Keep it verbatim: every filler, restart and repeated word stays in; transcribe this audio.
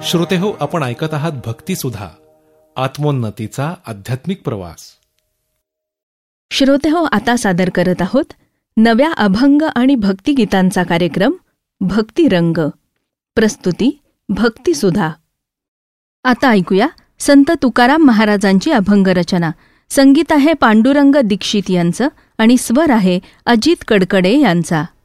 श्रोतेहो, आपण ऐकत आहात भक्तिसुधा, आत्मोन्नतीचा आध्यात्मिक प्रवास. श्रोतेहो, आता सादर करत आहोत नव्या अभंग आणि भक्तिगीतांचा कार्यक्रम भक्तिरंग. प्रस्तुती भक्तिसुधा. आता ऐकूया संत तुकाराम महाराजांची अभंग रचना. संगीत आहे पांडुरंग दीक्षित यांचं आणि स्वर आहे अजित कडकडे यांचा.